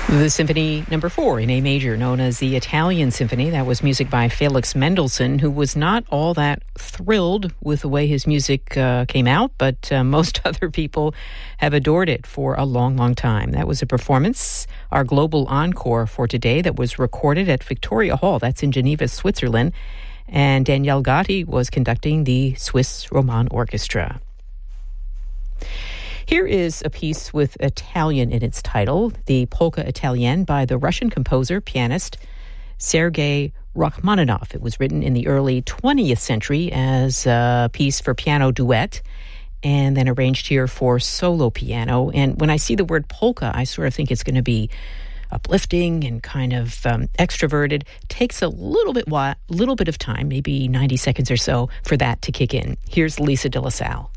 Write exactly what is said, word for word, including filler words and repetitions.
The Symphony Number Four in A major, known as the Italian Symphony. That was music by Felix Mendelssohn, who was not all that thrilled with the way his music uh, came out, but uh, most other people have adored it for a long, long time. That was a performance, our global encore for today, that was recorded at Victoria Hall. That's in Geneva, Switzerland. And Danielle Gatti was conducting the Swiss Roman Orchestra. Here is a piece with Italian in its title, the Polka Italienne by the Russian composer, pianist Sergei Rachmaninoff. It was written in the early twentieth century as a piece for piano duet and then arranged here for solo piano. And when I see the word polka, I sort of think it's going to be uplifting and kind of um, extroverted. Takes a little bit, wa- little bit of time, maybe ninety seconds or so, for that to kick in. Here's Lisa de la Salle.